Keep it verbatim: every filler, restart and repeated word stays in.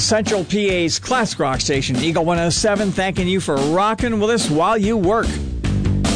Central P A's classic rock station, Eagle one oh seven, thanking you for rocking with us while you work.